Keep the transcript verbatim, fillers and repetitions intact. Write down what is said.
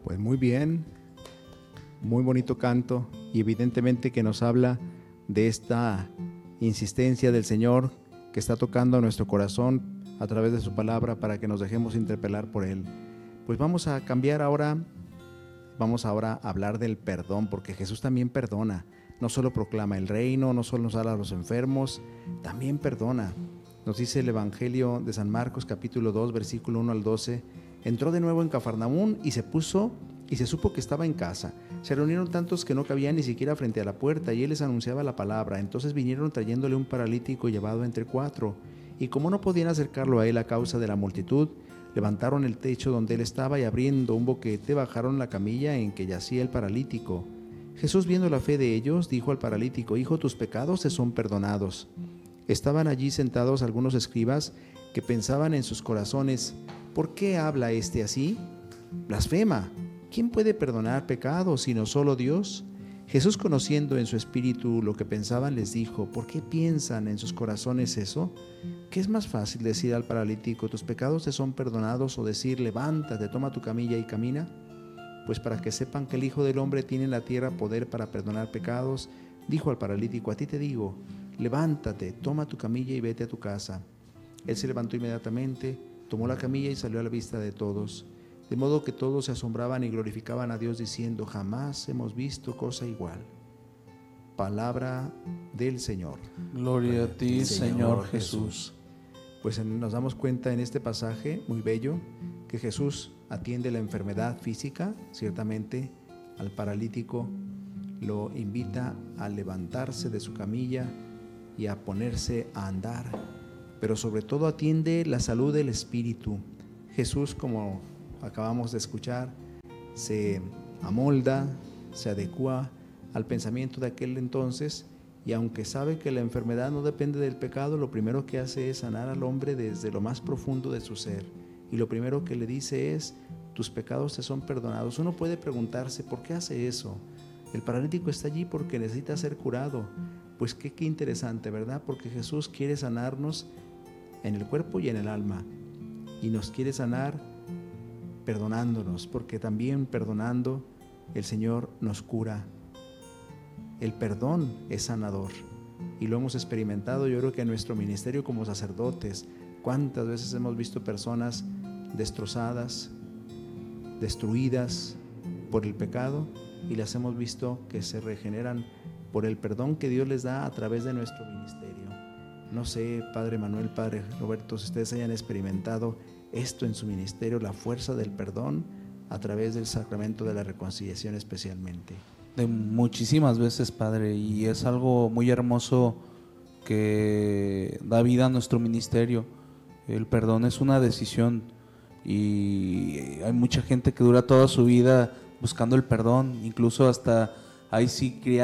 Pues muy bien, muy bonito canto y evidentemente que nos habla de esta insistencia del Señor que está tocando a nuestro corazón a través de su palabra para que nos dejemos interpelar por Él. Pues vamos a cambiar ahora, vamos ahora a hablar del perdón, porque Jesús también perdona, no solo proclama el reino, no solo nos habla a los enfermos, también perdona. Nos dice el Evangelio de San Marcos capítulo dos versículo uno al doce: entró de nuevo en Cafarnaúm y se puso y se supo que estaba en casa. Se reunieron tantos que no cabían ni siquiera frente a la puerta, y él les anunciaba la palabra. Entonces vinieron trayéndole un paralítico llevado entre cuatro, y como no podían acercarlo a él a causa de la multitud, levantaron el techo donde él estaba y abriendo un boquete bajaron la camilla en que yacía el paralítico. Jesús, viendo la fe de ellos, dijo al paralítico: hijo, tus pecados te son perdonados. Estaban allí sentados algunos escribas que pensaban en sus corazones: ¿por qué habla este así? Blasfema. ¿Quién puede perdonar pecados sino solo Dios? Jesús, conociendo en su espíritu lo que pensaban, les dijo: ¿por qué piensan en sus corazones eso? ¿Qué es más fácil decir al paralítico: tus pecados te son perdonados, o decir: levántate, toma tu camilla y camina? Pues para que sepan que el Hijo del Hombre tiene en la tierra poder para perdonar pecados, dijo al paralítico: a ti te digo, levántate, toma tu camilla y vete a tu casa. Él se levantó inmediatamente, tomó la camilla y salió a la vista de todos. De modo que todos se asombraban y glorificaban a Dios diciendo: jamás hemos visto cosa igual. Palabra del Señor. Gloria a ti, Señor Jesús. Pues nos damos cuenta en este pasaje muy bello que Jesús atiende la enfermedad física, ciertamente al paralítico lo invita a levantarse de su camilla y a ponerse a andar, pero sobre todo atiende la salud del espíritu. Jesús, como acabamos de escuchar, se amolda, se adecua al pensamiento de aquel entonces, y aunque sabe que la enfermedad no depende del pecado, lo primero que hace es sanar al hombre desde lo más profundo de su ser, y lo primero que le dice es: tus pecados te son perdonados. Uno puede preguntarse: ¿por qué hace eso? El paralítico está allí porque necesita ser curado. Pues qué, qué interesante, ¿verdad? Porque Jesús quiere sanarnos en el cuerpo y en el alma, y nos quiere sanar perdonándonos, porque también perdonando el Señor nos cura. El perdón es sanador y lo hemos experimentado. Yo creo que en nuestro ministerio como sacerdotes, cuántas veces hemos visto personas destrozadas, destruidas por el pecado, y las hemos visto que se regeneran por el perdón que Dios les da a través de nuestro ministerio. No sé, Padre Manuel, Padre Roberto, si ustedes hayan experimentado esto en su ministerio, la fuerza del perdón a través del sacramento de la reconciliación especialmente. De muchísimas veces, Padre, y es algo muy hermoso que da vida a nuestro ministerio. El perdón es una decisión, y hay mucha gente que dura toda su vida buscando el perdón, incluso hasta hay sí